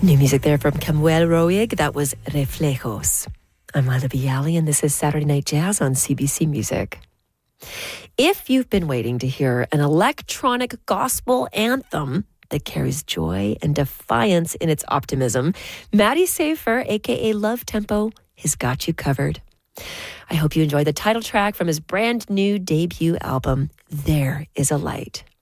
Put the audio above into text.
New music there from Camuel Roig. That was Reflejos. I'm Lila Bialy, and this is Saturday Night Jazz on CBC Music. If you've been waiting to hear an electronic gospel anthem that carries joy and defiance in its optimism, Matty Safer, a.k.a. Love Tempo, has got you covered. I hope you enjoy the title track from his brand new debut album, There Is a Light.